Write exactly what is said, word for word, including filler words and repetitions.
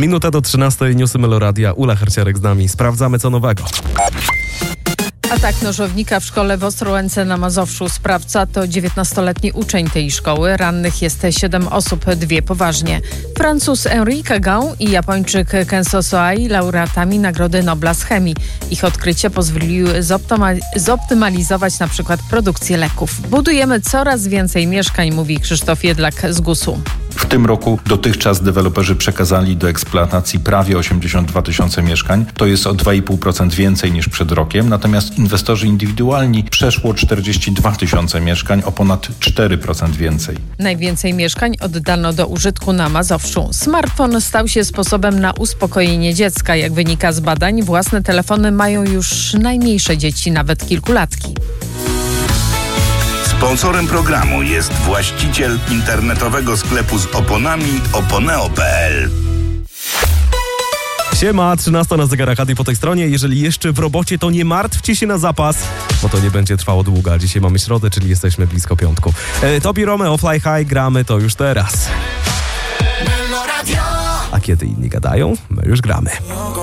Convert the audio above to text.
Minuta do trzynastej, newsy Meloradia. Ula Herciarek z nami. Sprawdzamy, co nowego. Atak nożownika w szkole w Ostrołęce na Mazowszu. Sprawca to dziewiętnastoletni uczeń tej szkoły. Rannych jest siedem osób, dwie poważnie. Francuz Henri Cagão i Japończyk Kenzo Soai laureatami Nagrody Nobla z chemii. Ich odkrycia pozwoliły zoptoma- zoptymalizować na przykład produkcję leków. Budujemy coraz więcej mieszkań, mówi Krzysztof Jedlak z gusu. W tym roku dotychczas deweloperzy przekazali do eksploatacji prawie osiemdziesiąt dwa tysiące mieszkań. To jest o dwa i pół procent więcej niż przed rokiem. Natomiast inwestorzy indywidualni przeszło czterdzieści dwa tysiące mieszkań, o ponad cztery procent więcej. Najwięcej mieszkań oddano do użytku na Mazowszu. Smartfon stał się sposobem na uspokojenie dziecka. Jak wynika z badań, własne telefony mają już najmniejsze dzieci, nawet kilkulatki. Sponsorem programu jest właściciel internetowego sklepu z oponami oponeo kropka pe el. Siema, trzynasta na zegarach, Adi po tej stronie. Jeżeli jeszcze w robocie, to nie martwcie się na zapas, bo to nie będzie trwało długo. Dzisiaj mamy środę, czyli jesteśmy blisko piątku. E, Tobi Romeo, Fly High, gramy to już teraz. A kiedy inni gadają, my już gramy.